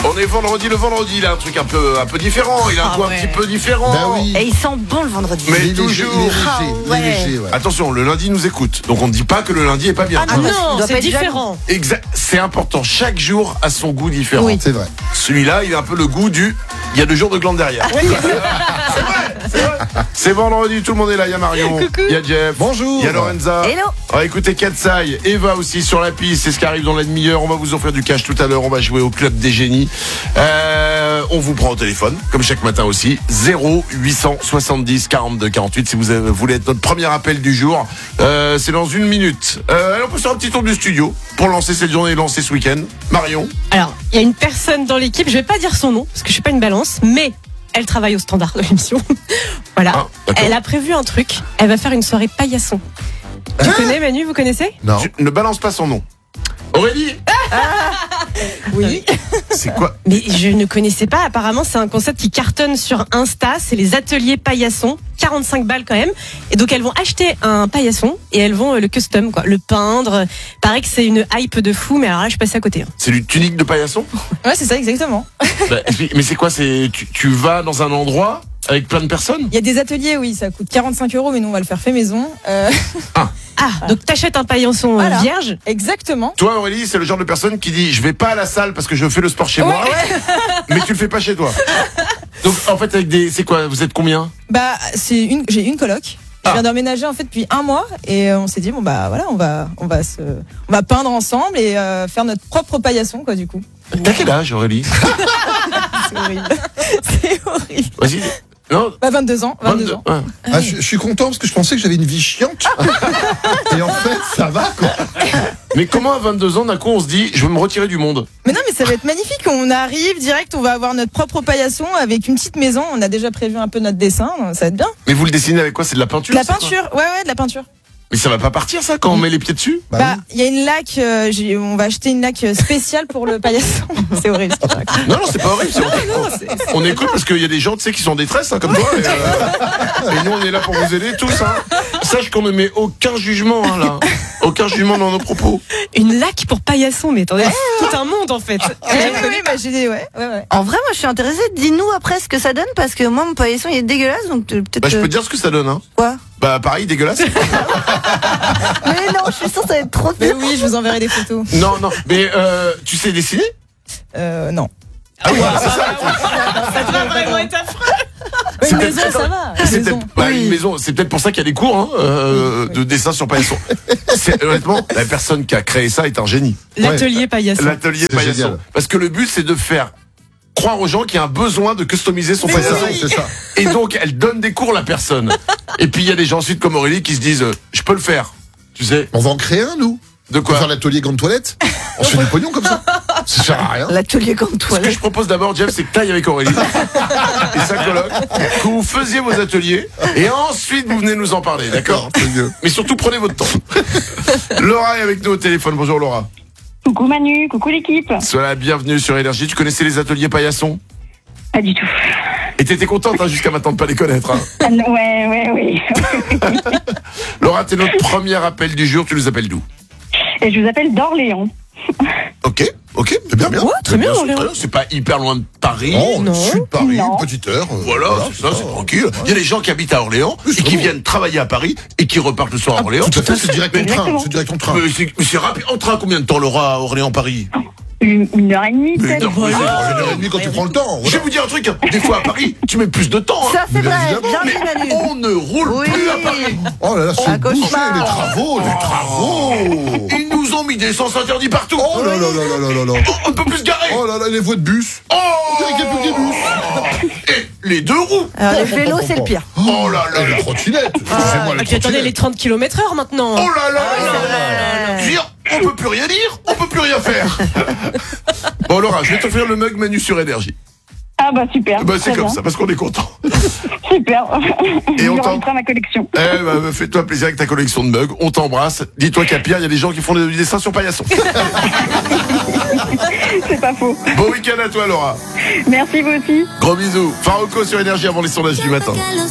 On est vendredi, le vendredi, il a un truc un peu différent, il a un goût un petit peu différent. Bah oui. Et il sent bon le vendredi. Mais Il est toujours. léger, ouais. léger, ouais. Attention, le lundi nous écoute, donc on ne dit pas que le lundi est pas bien. Ah non, Non, doit pas c'est être différent. Exact, c'est important. Chaque jour a son goût différent. Oui. C'est vrai. Celui-là, il a un peu le goût du. Il y a 2 jours de glande derrière. C'est vrai. C'est vendredi, tout le monde est là. Il y a Marion, il y a Jeff, Bonjour. il y a Lorenza. Hello. On va écouter Katsai, Eva aussi sur la piste. C'est ce qui arrive dans la demi-heure. On va vous offrir du cash tout à l'heure. On va jouer au club des génies. On vous prend au téléphone, comme chaque matin aussi. 0870 42 48. Si vous voulez être notre premier appel du jour, c'est dans 1 minute. On peut faire un petit tour du studio pour lancer cette journée et lancer ce week-end. Marion. Alors, il y a une personne dans l'équipe, je vais pas dire son nom, parce que je suis pas une balance, mais elle travaille au standard de l'émission. Voilà. Ah, d'accord. Elle a prévu un truc. Elle va faire une soirée paillasson. Tu connais Manu, vous connaissez? Non. Tu ne balance pas son nom. Aurélie. Oui. C'est quoi? Mais je ne connaissais pas. Apparemment, c'est un concept qui cartonne sur Insta. C'est les ateliers paillassons. 45 balles quand même. Et donc, elles vont acheter un paillasson et elles vont le custom, quoi. Le peindre. Paraît que c'est une hype de fou, mais alors là, je suis passée à côté. Hein. C'est du tunique de paillasson? Ouais, c'est ça, exactement. Bah, mais c'est quoi? Tu vas dans un endroit avec plein de personnes? Il y a des ateliers, oui, ça coûte 45 €, mais nous, on va le faire fait maison. Ah, donc t'achètes un paillasson Voilà. vierge. Exactement. Toi, Aurélie, c'est le genre de personne qui dit je vais pas à la salle parce que je fais le sport chez moi, mais tu le fais pas chez toi. Donc, en fait, c'est quoi? Vous êtes combien? Bah, j'ai une coloc. Je viens d'emménager en fait depuis 1 mois et on s'est dit bon bah voilà, on va peindre ensemble et faire notre propre paillasson quoi du coup. T'as quel âge, Aurélie? C'est horrible. C'est horrible. Vas-y. Non? Bah 22 ans, 22 ans. Ouais. Ah, je suis content parce que je pensais que j'avais une vie chiante. Et en fait, ça va quoi. Mais comment à 22 ans, d'un coup, on se dit je veux me retirer du monde? Mais non mais ça va être magnifique, on arrive direct, on va avoir notre propre paillasson avec une petite maison, on a déjà prévu un peu notre dessin, ça va être bien. Mais vous le dessinez avec quoi? C'est de la peinture? De la c'est quoi? peinture, ouais, de la peinture. Mais ça va pas partir, ça, quand on met les pieds dessus? Bah, il y a une laque, on va acheter une laque spéciale pour le paillasson. C'est horrible ce que je raconte. Non, c'est pas horrible. On écoute parce qu'il y a des gens, tu sais, qui sont en détresse, hein, comme toi. Et nous, on est là pour vous aider tous. Hein. Sache qu'on ne met aucun jugement, hein, là. Aucun jugement dans nos propos. Une laque pour paillasson, mais attendez, tout un monde en fait. Oui, bah, ouais. En vrai, moi, je suis intéressée. Dis-nous après ce que ça donne, parce que moi, mon paillasson, il est dégueulasse, donc peut-être. Bah, je peux te dire ce que ça donne, hein. Quoi? Bah, pareil, dégueulasse. Mais non, je suis sûre que ça va être trop Mais bien. oui, je vous enverrai des photos. Non, mais tu sais dessiner? Non. Ah ouais, c'est ça. Ça doit vraiment être affreux. C'est Une peut-être- maison, ça va. C'est Une maison. peut-être bah, une maison. C'est peut-être pour ça qu'il y a des cours hein, de dessin sur paillasson. Honnêtement, la personne qui a créé ça est un génie. L'atelier paillasson. L'atelier C'est paillasson. génial. Parce que le but, c'est de faire croire aux gens qu'il y a un besoin de customiser son paillasson. C'est ça. Et donc, elle donne des cours, la personne. Et puis, il y a des gens ensuite comme Aurélie qui se disent je peux le faire. Tu sais, On va en créer un, nous. de On va faire quoi? l'atelier grande toilette. On se fait du pognon comme ça. Ça sert à rien. L'atelier grande Ce que toilette. je propose d'abord, Jeff, c'est que t'ailles avec Aurélie et sa coloc, que vous faisiez vos ateliers, et ensuite vous venez nous en parler, d'accord? C'est mieux. Mais surtout, prenez votre temps. Laura est avec nous au téléphone. Bonjour Laura. Coucou Manu, coucou l'équipe. Sois la bienvenue sur Énergie. Tu connaissais les ateliers paillasson? Pas du tout. Et t'étais contente hein, jusqu'à maintenant de pas les connaître. Hein. Ah, non, oui. Laura, t'es notre premier appel du jour. Tu nous appelles d'où? Et je vous appelle d'Orléans. Ok, C'est bien, bien. Ouais, très bien, c'est Orléans. très bien. C'est pas hyper loin de Paris. Oh, Non. sud de Paris, Non. une petite heure. Voilà, c'est ça, c'est tranquille. Il y a des gens qui habitent à Orléans et qui viennent travailler à Paris et qui repartent le soir à Orléans. Tout à fait, c'est direct en train. Exactement. C'est direct en train. Mais c'est rapide. On train combien de temps, Laura, à Orléans-Paris? 1h30 Mais peut-être. non, Ouais, c'est 1h30 quand tu prends le temps. Je vais vous dire un truc, des fois à Paris, tu mets plus de temps. Hein. Ça, c'est Bien vrai. évidemment, Bien vu, Manu. On ne roule Oui. plus à Paris. Oh là là, c'est Un bouché, cauchemar. les travaux, les travaux. Ils nous ont mis des sens interdits partout. Oh là là là là là là là. On ne peut plus se garer. Oh là là, les voies de bus. Oh, On dirait qu'il n'y a plus que des bus. et les 2 roues. Alors, les vélos, c'est le pire. Oh là là Et là. les trottinettes. Excusez-moi, Ah, les puis attendez, les trottinettes. 30 km/h maintenant. Oh là là là là. Je veux dire, on peut plus rien dire, on peut plus rien faire. Bon Laura, je vais t'offrir le mug Manu sur Énergie. Ah bah super. Bah c'est très comme bien. ça, parce qu'on est content. Super. Et Je on t'en- rajouterai à ma collection. Eh bah, fais-toi plaisir avec ta collection de mugs, on t'embrasse. Dis-toi qu'à Pierre, il y a des gens qui font du dessin sur paillasson. C'est pas faux. Bon week-end à toi Laura. Merci vous aussi. Gros bisous. Farouko sur Énergie avant les sondages du matin.